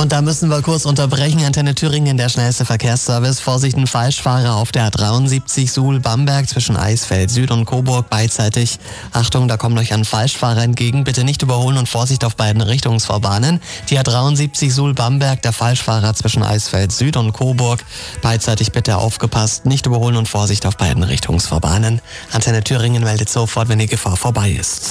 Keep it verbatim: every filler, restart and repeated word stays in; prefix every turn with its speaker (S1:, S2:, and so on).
S1: Und da müssen wir kurz unterbrechen. Antenne Thüringen, der schnellste Verkehrsservice. Vorsicht, ein Falschfahrer auf der A dreiundsiebzig Suhl-Bamberg zwischen Eisfeld Süd und Coburg beidseitig. Achtung, da kommt euch ein Falschfahrer entgegen. Bitte nicht überholen und Vorsicht auf beiden Richtungsfahrbahnen. Die A dreiundsiebzig Suhl-Bamberg, der Falschfahrer zwischen Eisfeld Süd und Coburg. Beidseitig bitte aufgepasst, nicht überholen und Vorsicht auf beiden Richtungsfahrbahnen. Antenne Thüringen meldet sofort, wenn die Gefahr vorbei ist.